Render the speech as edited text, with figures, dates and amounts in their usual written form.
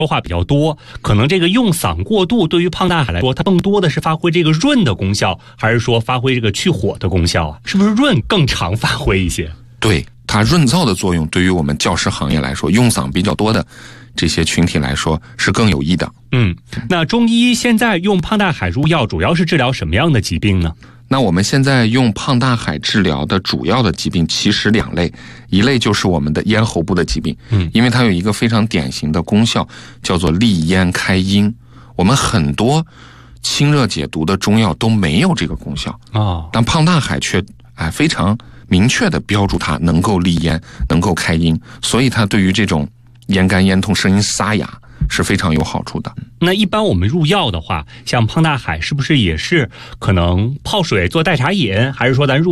说话比较多，可能这个用嗓过度对于胖大海来说，它更多的是发挥这个润的功效，还是说发挥这个去火的功效啊？是不是润更常发挥一些？ 对，它润燥的作用对于我们教师行业来说，用嗓比较多的这些群体来说是更有益的。 那中医现在用胖大海入药主要是治疗什么样的疾病呢？ 那我们现在用胖大海治疗的主要的疾病其实2类，一类就是我们的咽喉部的疾病，因为它有一个非常典型的功效，叫做利咽开阴。我们很多清热解毒的中药都没有这个功效但胖大海却非常明确的标注它能够利咽，能够开阴，所以它对于这种咽干咽痛、声音沙哑是非常有好处的。 那一般我们入药的话，像胖大海是不是也是可能泡水做代茶饮，还是说咱入